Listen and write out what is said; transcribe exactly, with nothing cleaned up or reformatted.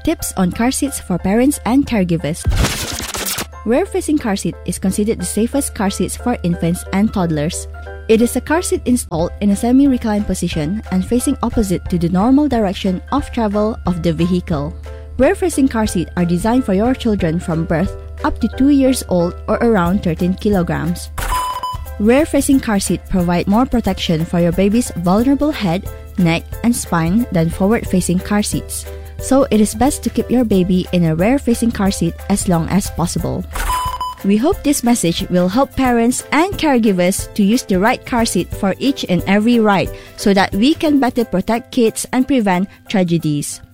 Tips on car seats for parents and caregivers. Rear-facing car seat is considered the safest car seats for infants and toddlers. It is a car seat installed in a semi-reclined position and facing opposite to the normal direction of travel of the vehicle. Rear-facing car seats are designed for your children from birth up to two years old or around thirteen kilograms. Rear-facing car seats provide more protection for your baby's vulnerable head, neck, and spine than forward-facing car seats. So it is best to keep your baby in a rear-facing car seat as long as possible. We hope this message will help parents and caregivers to use the right car seat for each and every ride so that we can better protect kids and prevent tragedies.